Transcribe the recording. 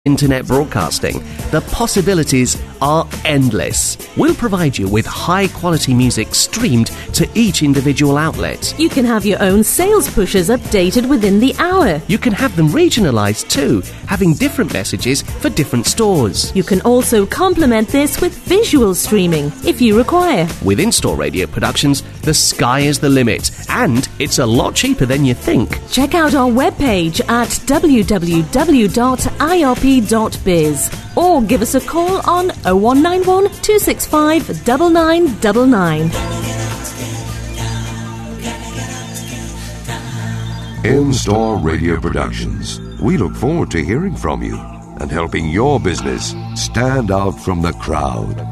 internet broadcasting, the possibilities are endless. We'll provide you with high-quality music streamed to each individual outlet. You can have your own sales pushers updated within the hour. You can have them regionalised too, having different messages for different stores. You can also complement this with visual streaming, if you require. With in-store radio productions, the sky is the limit, and it's a lot cheaper than you think. Check out our webpage at www.iop.biz or give us a call on 0191 265 9999. In-store radio productions. We look forward to hearing from you and helping your business stand out from the crowd.